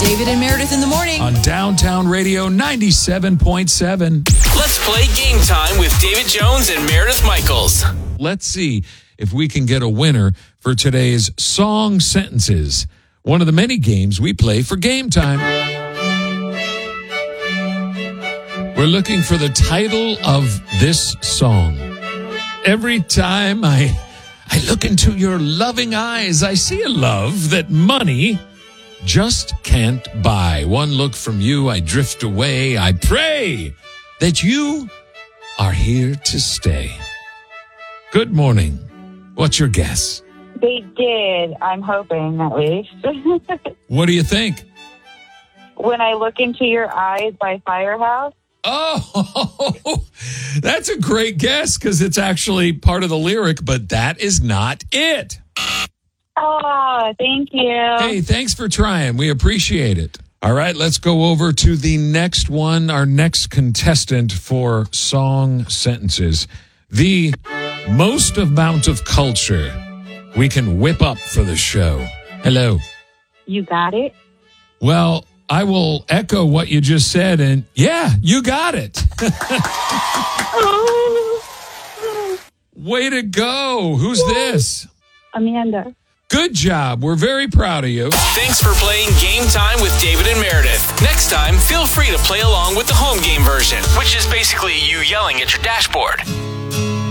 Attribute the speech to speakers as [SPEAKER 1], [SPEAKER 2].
[SPEAKER 1] David and Meredith in the morning.
[SPEAKER 2] On Downtown Radio 97.7.
[SPEAKER 3] Let's play Game Time with David Jones and Meredith Michaels.
[SPEAKER 2] Let's see if we can get a winner for today's Song Sentences, one of the many games we play for Game Time. We're looking for the title of this song. Every time I look into your loving eyes, I see a love that money just can't buy. One look from you, I drift away. I pray that you are here to stay. Good morning. What's your guess?
[SPEAKER 4] They did. I'm hoping, at least.
[SPEAKER 2] What do you think?
[SPEAKER 4] When I Look Into Your Eyes by Firehouse.
[SPEAKER 2] Oh, that's a great guess because it's actually part of the lyric, but that is not it.
[SPEAKER 4] Oh, thank you.
[SPEAKER 2] Hey, thanks for trying. We appreciate it. All right, let's go over to the next one, our next contestant for Song Sentences. The most amount of culture we can whip up for the show. Hello.
[SPEAKER 4] You got it?
[SPEAKER 2] Well, I will echo what you just said, and yeah, you got it. Way to go. Who's this?
[SPEAKER 4] Amanda.
[SPEAKER 2] Good job. We're very proud of you.
[SPEAKER 3] Thanks for playing Game Time with David and Meredith. Next time, feel free to play along with the home game version, which is basically you yelling at your dashboard.